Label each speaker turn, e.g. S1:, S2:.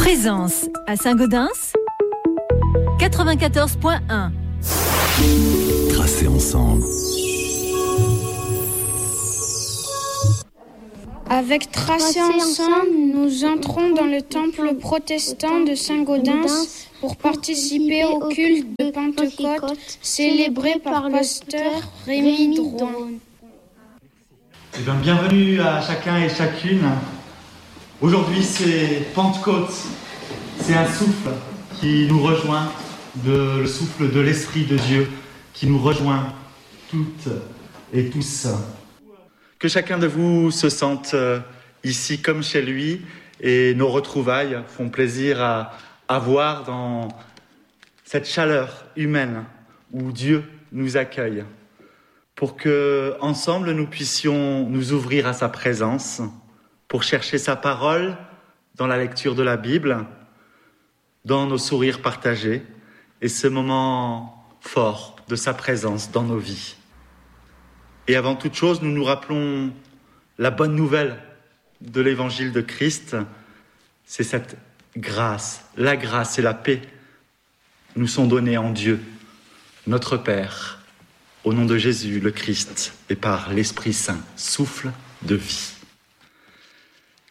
S1: Présence à Saint-Gaudens 94.1.
S2: Tracés ensemble.
S3: Avec Tracés ensemble, nous entrons dans le temple protestant de Saint-Gaudens pour participer au culte de Pentecôte célébré par le pasteur Rémi Drouin.
S4: Bienvenue à chacun et chacune. Aujourd'hui, c'est Pentecôte. C'est un souffle qui nous rejoint, le souffle de l'Esprit de Dieu qui nous rejoint toutes et tous. Que chacun de vous se sente ici comme chez lui et nos retrouvailles font plaisir à voir dans cette chaleur humaine où Dieu nous accueille pour que ensemble nous puissions nous ouvrir à sa présence, pour chercher sa parole dans la lecture de la Bible, dans nos sourires partagés et ce moment fort de sa présence dans nos vies. Et avant toute chose, nous nous rappelons la bonne nouvelle de l'évangile de Christ. C'est cette grâce, la grâce et la paix nous sont données en Dieu, notre Père, au nom de Jésus, le Christ, et par l'Esprit Saint, souffle de vie.